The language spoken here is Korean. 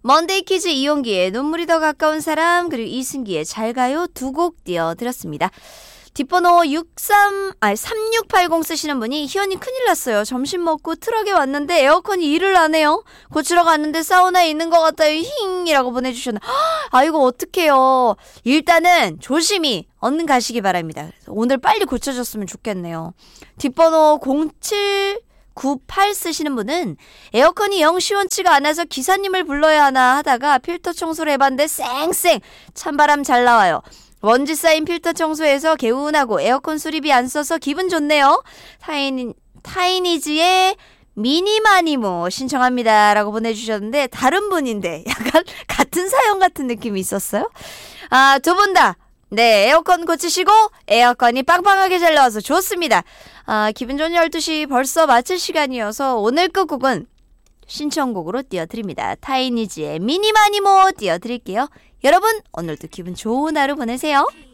먼데이 키즈 이용기의 눈물이 더 가까운 사람 그리고 이승기의 잘 가요 두 곡 띄워드렸습니다. 뒷번호 3680 쓰시는 분이 희연이 큰일 났어요. 점심 먹고 트럭에 왔는데 에어컨이 일을 안 해요. 고치러 갔는데 사우나에 있는 것 같아요. 힝이라고 보내주셨나. 아이고 어떡해요. 일단은 조심히 얼른 가시기 바랍니다. 오늘 빨리 고쳐졌으면 좋겠네요. 뒷번호 0798 쓰시는 분은 에어컨이 영 시원치가 않아서 기사님을 불러야 하나 하다가 필터 청소를 해봤는데 쌩쌩 찬바람 잘 나와요. 먼지 쌓인 필터 청소해서 개운하고 에어컨 수리비 안 써서 기분 좋네요. 타이니즈의 미니마니모 신청합니다 라고 보내주셨는데 다른 분인데 약간 같은 사연 같은 느낌이 있었어요. 두 분 다 네, 에어컨 고치시고 에어컨이 빵빵하게 잘 나와서 좋습니다. 기분 좋은 12시 벌써 마칠 시간이어서 오늘 끝곡은 신청곡으로 띄워드립니다. 타이니즈의 미니마니모 띄워드릴게요. 여러분 오늘도 기분 좋은 하루 보내세요.